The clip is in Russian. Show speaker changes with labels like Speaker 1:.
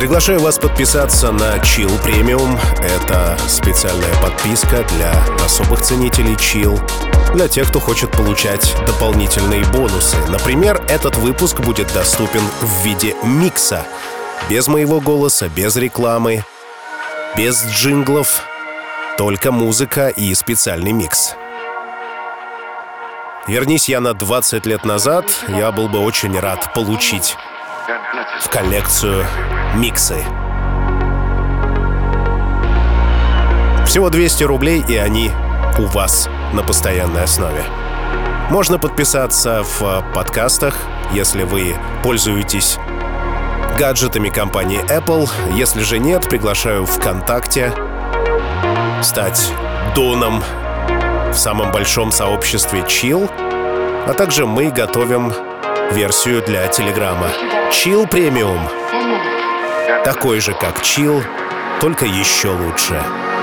Speaker 1: Приглашаю вас подписаться на Chill Premium. Это специальная подписка для особых ценителей Chill, для тех, кто хочет получать дополнительные бонусы. Например, этот выпуск будет доступен в виде микса. Без моего голоса, без рекламы, без джинглов, только музыка и специальный микс. Вернись я на 20 лет назад, я был бы очень рад получить в коллекцию миксы. Всего 200 рублей, и они у вас на постоянной основе. Можно подписаться в подкастах, если вы пользуетесь гаджетами компании Apple. Если же нет, приглашаю ВКонтакте стать доном в самом большом сообществе Chill. А также мы готовим версию для Телеграма. Chill Premium. Такой же, как Chill, только еще лучше.